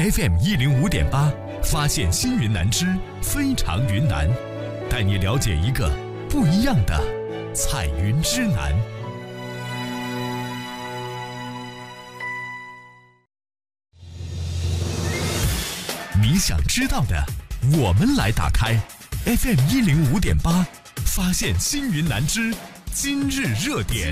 FM105.8，发现新云南之非常云南，带你了解一个不一样的彩云之南。你想知道的，我们来打开 FM105.8，发现新云南之今日热点。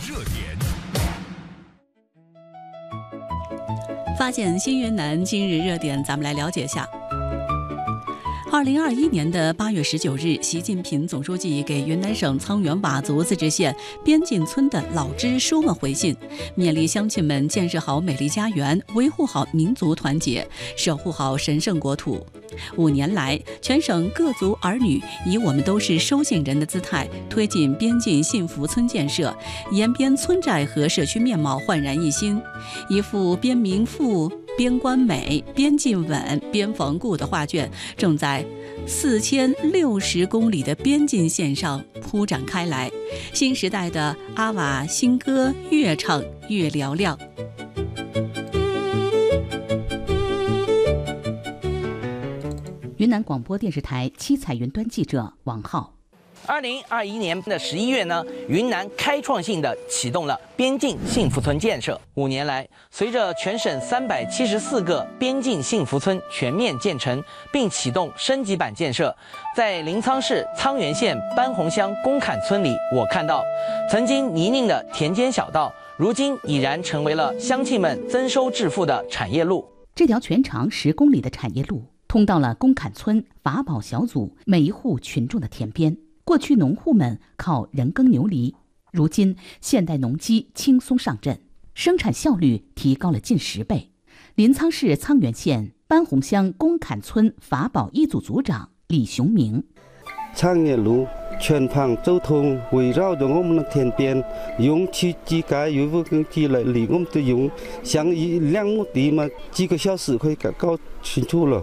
发现新云南今日热点，咱们来了解一下。2021年的8月19日，习近平总书记给云南省沧源佤族自治县边境村的老支书们回信，勉励乡亲们建设好美丽家园，维护好民族团结，守护好神圣国土。5年来，全省各族儿女以我们都是收信人的姿态，推进边境幸福村建设，沿边村寨和社区面貌焕然一新，一幅边民富、边关美、边境稳、边防固的画卷正在4060公里的边境线上铺展开来。新时代的阿佤新歌越唱越嘹亮。 云南广播电视台七彩云端记者王浩。 2021年的11月呢，云南开创性的启动了边境幸福村建设。5年来，随着全省374个边境幸福村全面建成，并启动升级版建设，在临沧市沧源县班洪乡公坎村里，我看到曾经泥泞的田间小道，如今已然成为了乡亲们增收致富的产业路。 这条全长10公里的产业路通到了公坎村法宝小组每一户群众的田边。过去农户们靠人耕牛犁，如今现代农机轻松上阵，生产效率提高了近10倍。临沧市沧源县班洪乡公坎村法宝一组组长李雄明， 产业路全旁交通围绕着我们的田边，用去机改有不跟机来离我们的用，像1-2亩地嘛，几个小时可以搞清楚了。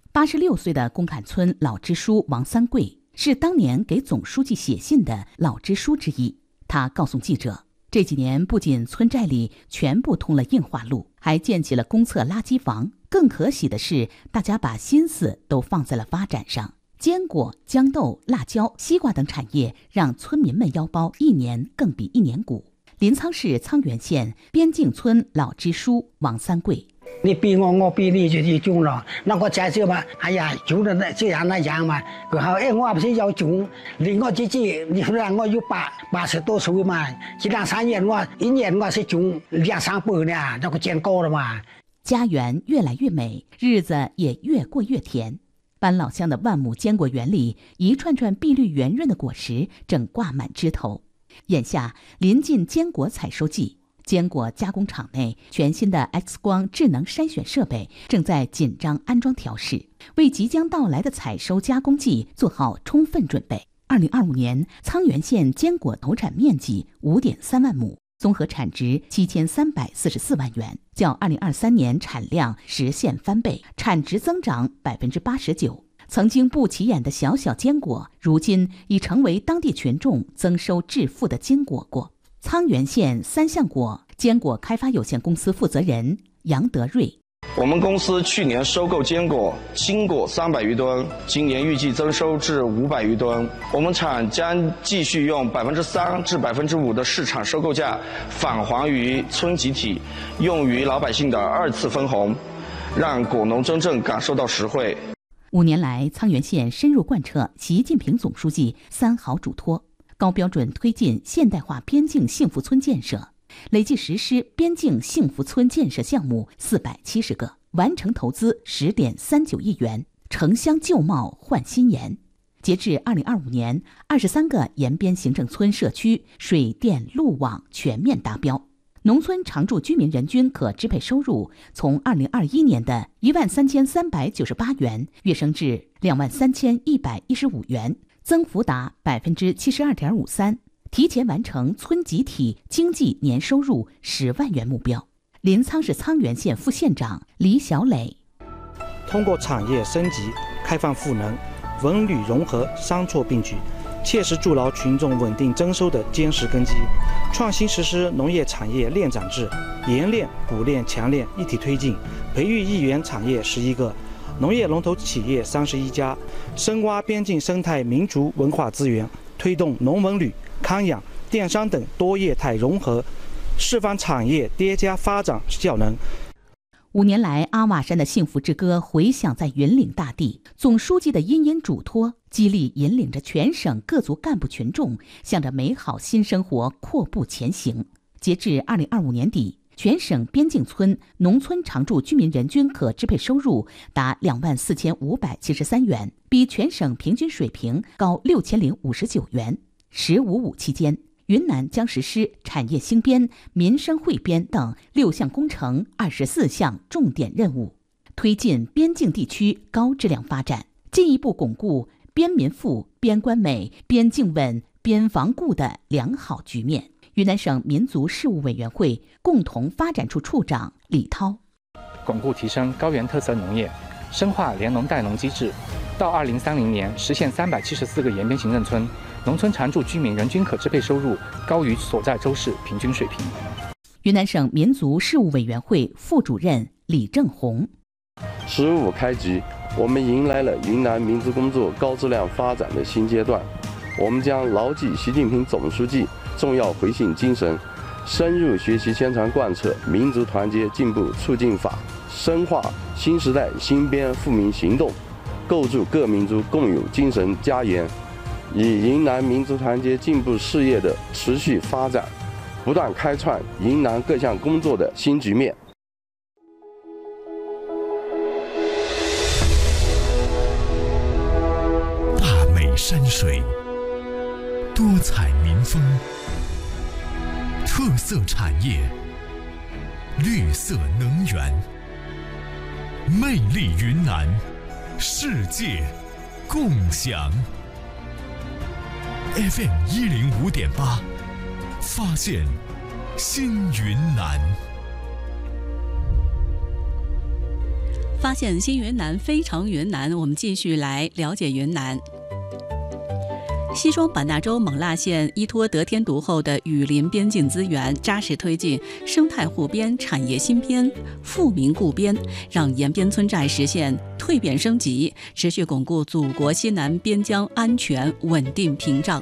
86岁的公坎村老支书王三桂是当年给总书记写信的老支书之一。他告诉记者，这几年不仅村寨里全部通了硬化路，还建起了公厕垃圾房。更可喜的是，大家把心思都放在了发展上。坚果、豇豆、辣椒、西瓜等产业让村民们腰包一年更比一年鼓。临沧市沧源县边境村老支书王三桂， 你逼我，我逼你就穷了。那我在这嘛，哎呀，穷的这样那样嘛。然后我不是要穷，离我自己，你说我有80多岁嘛，这2-3年我一年我是穷200-300呢，那个见高了嘛。 家园越来越美，日子也越过越甜。班老乡的万亩坚果园里，一串串碧绿圆润的果实正挂满枝头。眼下临近坚果采收季，坚果加工厂内全新的 X 光智能筛选设备正在紧张安装调试，为即将到来的采收加工季做好充分准备。2025年，沧源县坚果投产面积5.3万亩，综合产值7344万元，较2023年产量实现翻倍，产值增长89%。曾经不起眼的小小坚果，如今已成为当地群众增收致富的金果果。沧源县三象果坚果开发有限公司负责人杨德瑞， 我们公司去年收购坚果、青果300余吨，今年预计增收至500余吨。我们厂将继续用3%至5%的市场收购价返还于村集体，用于老百姓的2次分红，让果农真正感受到实惠。 5年来，沧源县深入贯彻习近平总书记3好嘱托，高标准推进现代化边境幸福村建设，累计实施边境幸福村建设项目470个，完成投资10.39亿元，城乡旧貌换新颜。截至2025年，23个沿边行政村社区水电路网全面达标。农村常住居民人均可支配收入从2021年的13398元跃升至23115元，增幅达72.53%，提前完成村集体经济年收入10万元目标。临沧市沧源县副县长李小磊， 通过产业升级、开放赋能、文旅融合、商错并举，切实筑牢群众稳定增收的坚实根基， 创新实施农业产业链长制，研链、补链、强链一体推进，培育一元产业11个，农业龙头企业31家，深挖边境生态民族文化资源，推动农文旅、康养、电商等多业态融合，示范产业叠加发展效能。 5年来，阿瓦山的幸福之歌回响在云岭大地，总书记的殷殷嘱托，激励引领着全省各族干部群众，向着美好新生活阔步前行。截至2025年底，全省边境村农村常住居民人均可支配收入达24573元，比全省平均水平高6059元。“15.5”期间，云南将实施产业兴编、民生汇编等6项工程、24项重点任务，推进边境地区高质量发展，进一步巩固边民富、边关美、边境稳、边防固的良好局面。云南省民族事务委员会共同发展处处长李涛： 巩固提升高原特色农业，深化联农带农机制，到2030年实现374个沿边行政村农村常住居民人均可支配收入高于所在州市平均水平。 云南省民族事务委员会副主任李正红 ：15开局，我们迎来了云南民族工作高质量发展的新阶段。我们将牢记习近平总书记重要回信精神，深入学习宣传贯彻《民族团结进步促进法》，深化新时代新边富民行动，构筑各民族共有精神家园，以云南民族团结进步事业的持续发展，不断开创云南各项工作的新局面。 大美山水，多彩民风，特色产业，绿色能源，魅力云南，世界共享。FM 105.8，发现新云南。 发现新云南，非常云南。我们继续来了解云南。西双版纳州勐腊县依托得天独厚的雨林边境资源，扎实推进生态互编、产业新编、富民固编，让沿边村寨实现蜕变升级，持续巩固祖国西南边疆安全稳定屏障。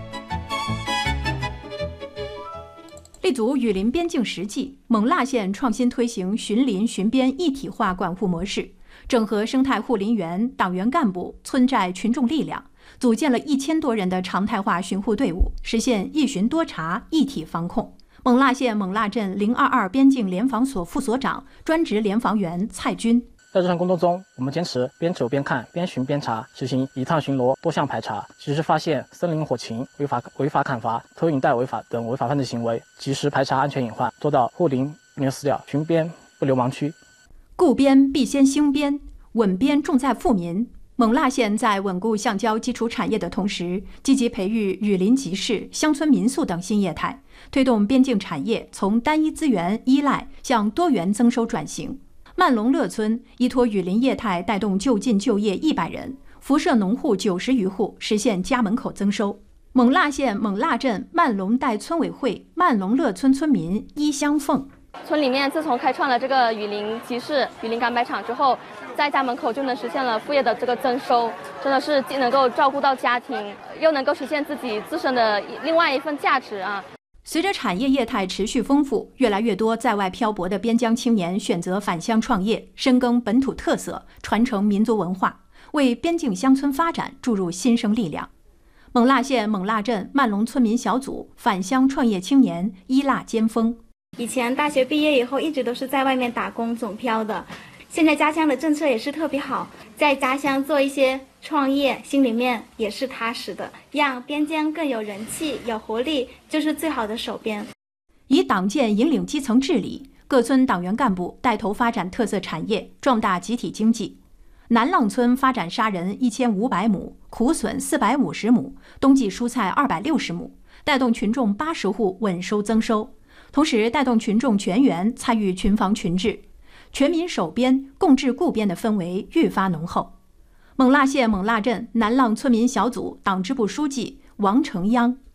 立足雨林边境实际，勐腊县创新推行巡林巡边一体化管护模式，整合生态护林员、党员干部、村寨群众力量，组建了1000多人的常态化巡护队伍，实现一巡多查、一体防控。勐腊县勐腊镇022边境联防所副所长、专职联防员蔡军。 在这项工作中，我们坚持边走边看、边巡边查，实行一趟巡逻、多项排查，及时发现森林火情、违法砍伐、投影带违法等违法犯罪行为，及时排查安全隐患，做到护林不留死角，巡边不留盲区。 固边必先兴边，稳边重在富民。勐腊县在稳固橡胶基础产业的同时，积极培育雨林集市、乡村民宿等新业态，推动边境产业从单一资源依赖向多元增收转型。曼龙乐村依托雨林业态带动就近就业100人，辐射农户90余户，实现家门口增收。勐腊县勐腊镇曼龙代村委会曼龙乐村村民伊香凤： 村里面自从开创了这个雨林集市、雨林赶摆场之后，在家门口就能实现了副业的这个增收，真的是既能够照顾到家庭，又能够实现自己自身的另外一份价值啊。 随着产业业态持续丰富，越来越多在外漂泊的边疆青年选择返乡创业，深耕本土特色，传承民族文化，为边境乡村发展注入新生力量。勐腊县勐腊镇曼龙村民小组返乡创业青年伊腊尖峰： 以前大学毕业以后一直都是在外面打工总漂的，现在家乡的政策也是特别好，在家乡做一些创业，心里面也是踏实的，让边疆更有人气、有活力，就是最好的守边。 以党建引领基层治理，各村党员干部带头发展特色产业，壮大集体经济。南浪村发展砂仁1500亩，苦笋450亩，冬季蔬菜260亩，带动群众80户稳收增收，同时带动群众全员参与群防群治，全民守边、共治固边的氛围愈发浓厚。勐腊县勐腊镇南浪村民小组党支部书记王成央：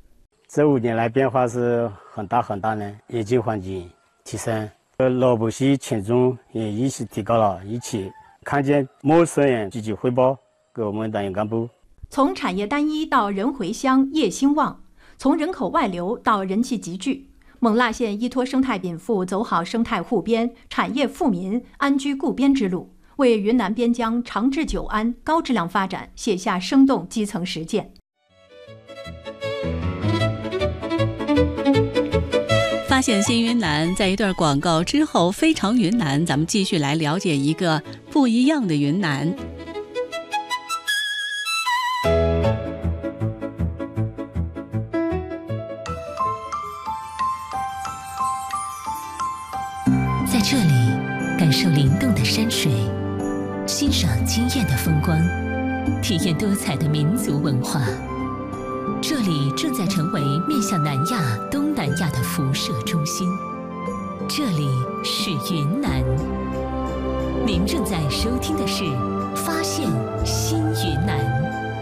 这5年来变化是很大很大呢，眼镜环境提升，老百姓群众也意识提高了，一起看见陌生人积极汇报给我们党员干部。 从产业单一到人回乡业兴旺，从人口外流到人气集聚，勐腊县依托生态禀赋，走好生态互编、产业富民、安居固边之路，为云南边疆长治久安、高质量发展写下生动基层实践。 发现新云南，在一段广告之后，非常云南，咱们继续来了解一个不一样的云南。 在这里，感受灵动的山水，欣赏惊艳的风光，体验多彩的民族文化。这里正在成为面向南亚、东南亚的辐射中心。这里是云南。您正在收听的是《发现